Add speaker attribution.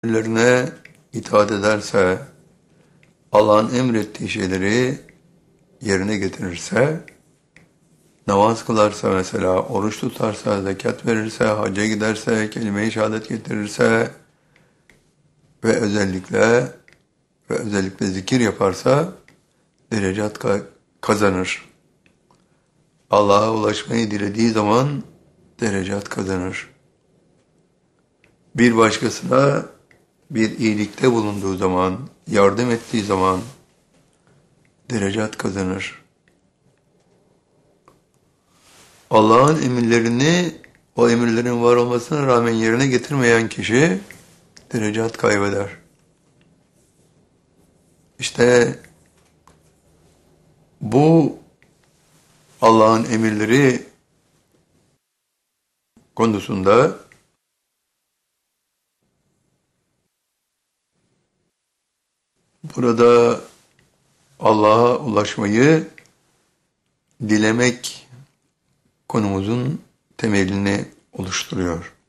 Speaker 1: emirlerine itaat ederse, Allah'ın emrettiği şeyleri yerine getirirse, namaz kılarsa mesela, oruç tutarsa, zekat verirse, hacca giderse, kelime-i şehadet getirirse ve özellikle zikir yaparsa derecat kazanır. Allah'a ulaşmayı dilediği zaman derecat kazanır. Bir başkasına bir iyilikte bulunduğu zaman, yardım ettiği zaman derecat kazanır. Allah'ın emirlerini, o emirlerin var olmasına rağmen yerine getirmeyen kişi derecat kaybeder. İşte bu Allah'ın emirleri konusunda burada Allah'a ulaşmayı dilemek konumuzun temelini oluşturuyor.